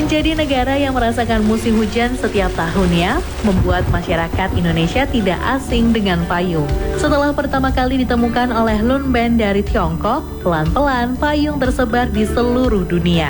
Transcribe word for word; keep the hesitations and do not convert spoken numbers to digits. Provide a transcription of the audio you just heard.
Menjadi negara yang merasakan musim hujan setiap tahunnya, membuat masyarakat Indonesia tidak asing dengan payung. Setelah pertama kali ditemukan oleh Lun Ben dari Tiongkok, pelan-pelan payung tersebar di seluruh dunia.